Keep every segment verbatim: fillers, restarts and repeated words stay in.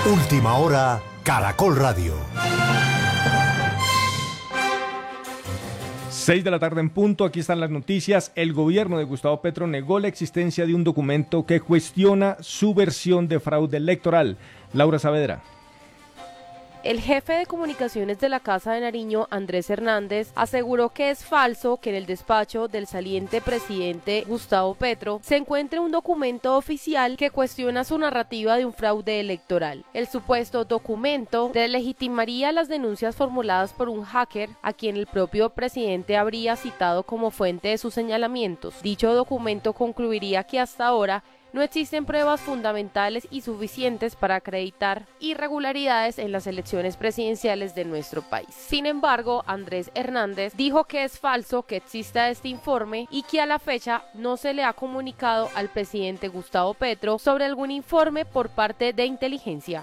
Última hora, Caracol Radio. Seis de la tarde en punto, aquí están las noticias. El gobierno de Gustavo Petro negó la existencia de un documento que cuestiona su versión de fraude electoral. Laura Saavedra. El jefe de comunicaciones de la Casa de Nariño, Andrés Hernández, aseguró que es falso que en el despacho del saliente presidente Gustavo Petro se encuentre un documento oficial que cuestiona su narrativa de un fraude electoral. El supuesto documento deslegitimaría las denuncias formuladas por un hacker a quien el propio presidente habría citado como fuente de sus señalamientos. Dicho documento concluiría que hasta ahora no existen pruebas fundamentales y suficientes para acreditar irregularidades en las elecciones presidenciales de nuestro país. Sin embargo, Andrés Hernández dijo que es falso que exista este informe y que a la fecha no se le ha comunicado al presidente Gustavo Petro sobre algún informe por parte de inteligencia.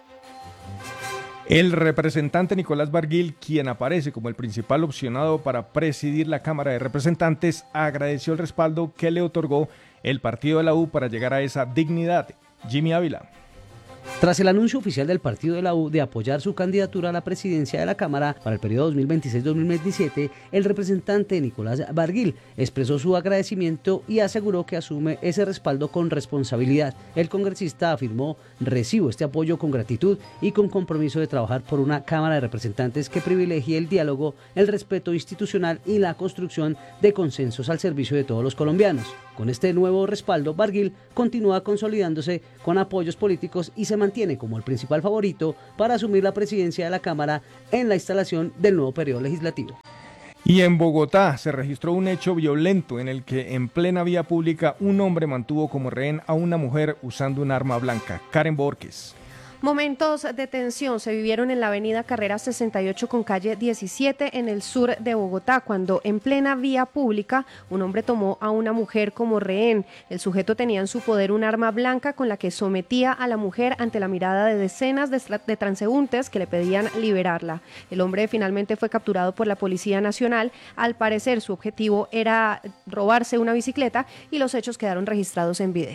El representante Nicolás Barguil, quien aparece como el principal opcionado para presidir la Cámara de Representantes, agradeció el respaldo que le otorgó el partido de la U para llegar a esa dignidad. Jimmy Ávila. Tras el anuncio oficial del partido de la U de apoyar su candidatura a la presidencia de la Cámara para el periodo dos mil veintiséis a dos mil veintisiete, el representante Nicolás Barguil expresó su agradecimiento y aseguró que asume ese respaldo con responsabilidad. El congresista afirmó: recibo este apoyo con gratitud y con compromiso de trabajar por una Cámara de Representantes que privilegie el diálogo, el respeto institucional y la construcción de consensos al servicio de todos los colombianos. Con este nuevo respaldo, Barguil continúa consolidándose con apoyos políticos y se mantiene como el principal favorito para asumir la presidencia de la Cámara en la instalación del nuevo periodo legislativo. Y en Bogotá se registró un hecho violento en el que en plena vía pública un hombre mantuvo como rehén a una mujer usando un arma blanca. Karen Borges. Momentos de tensión se vivieron en la avenida Carrera sesenta y ocho con calle diecisiete en el sur de Bogotá, cuando en plena vía pública un hombre tomó a una mujer como rehén. El sujeto tenía en su poder un arma blanca con la que sometía a la mujer ante la mirada de decenas de, de transeúntes que le pedían liberarla. El hombre finalmente fue capturado por la Policía Nacional. Al parecer su objetivo era robarse una bicicleta y los hechos quedaron registrados en video.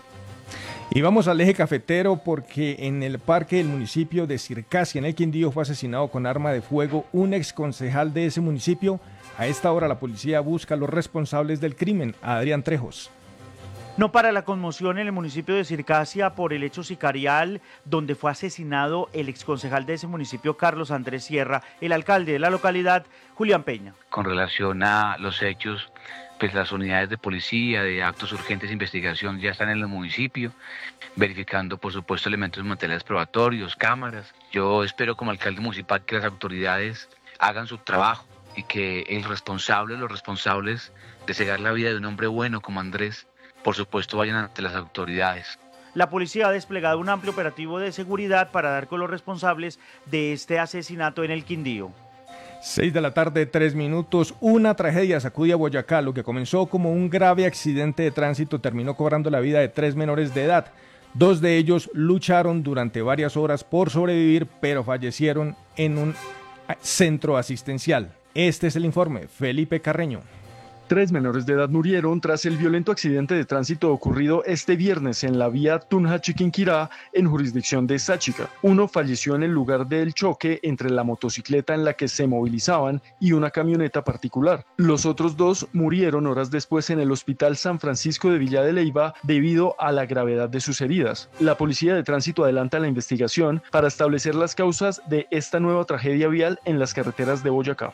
Y vamos al eje cafetero porque en el parque del municipio de Circasia, en el Quindío, fue asesinado con arma de fuego un exconcejal de ese municipio. A esta hora la policía busca a los responsables del crimen. A Adrián Trejos. No para la conmoción en el municipio de Circasia por el hecho sicarial donde fue asesinado el exconcejal de ese municipio, Carlos Andrés Sierra, el alcalde de la localidad, Julián Peña. Con relación a los hechos, pues las unidades de policía, de actos urgentes de investigación ya están en el municipio, verificando por supuesto elementos materiales probatorios, cámaras. Yo espero como alcalde municipal que las autoridades hagan su trabajo y que el responsable, los responsables de cegar la vida de un hombre bueno como Andrés, por supuesto vayan ante las autoridades. La policía ha desplegado un amplio operativo de seguridad para dar con los responsables de este asesinato en el Quindío. Seis de la tarde, tres minutos. Una tragedia sacudió a Boyacá. Lo que comenzó como un grave accidente de tránsito terminó cobrando la vida de tres menores de edad. Dos de ellos lucharon durante varias horas por sobrevivir, pero fallecieron en un centro asistencial. Este es el informe. Felipe Carreño. Tres menores de edad murieron tras el violento accidente de tránsito ocurrido este viernes en la vía Tunja-Chiquinquirá, en jurisdicción de Sáchica. Uno falleció en el lugar del choque entre la motocicleta en la que se movilizaban y una camioneta particular. Los otros dos murieron horas después en el Hospital San Francisco de Villa de Leyva debido a la gravedad de sus heridas. La policía de tránsito adelanta la investigación para establecer las causas de esta nueva tragedia vial en las carreteras de Boyacá.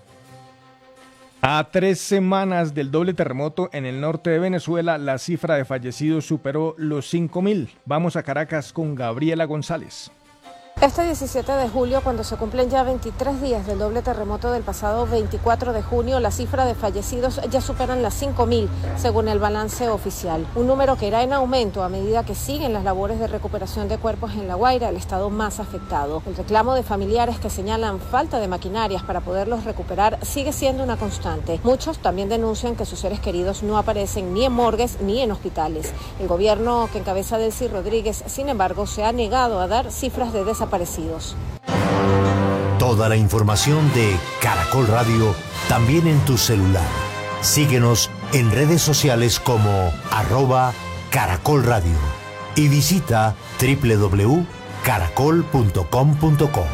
A tres semanas del doble terremoto en el norte de Venezuela, la cifra de fallecidos superó los cinco mil. Vamos a Caracas con Gabriela González. Este diecisiete de julio, cuando se cumplen ya veintitrés días del doble terremoto del pasado veinticuatro de junio, la cifra de fallecidos ya superan las cinco mil, según el balance oficial. Un número que irá en aumento a medida que siguen las labores de recuperación de cuerpos en La Guaira, el estado más afectado. El reclamo de familiares que señalan falta de maquinarias para poderlos recuperar sigue siendo una constante. Muchos también denuncian que sus seres queridos no aparecen ni en morgues ni en hospitales. El gobierno que encabeza Delcy Rodríguez, sin embargo, se ha negado a dar cifras de desaparición. Aparecidos. Toda la información de Caracol Radio también en tu celular. Síguenos en redes sociales como arroba Caracol Radio y visita doble u doble u doble u caracol punto com punto co.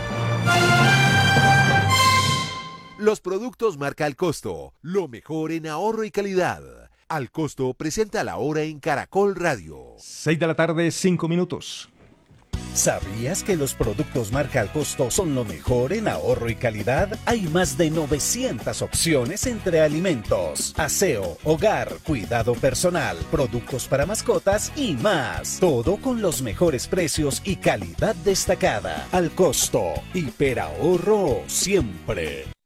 Los productos marca Al Costo, lo mejor en ahorro y calidad. Al Costo presenta la hora en Caracol Radio. seis de la tarde, cinco minutos. ¿Sabías que los productos marca Al Costo son lo mejor en ahorro y calidad? Hay más de novecientas opciones entre alimentos, aseo, hogar, cuidado personal, productos para mascotas y más. Todo con los mejores precios y calidad destacada. Al Costo, hiperahorro siempre.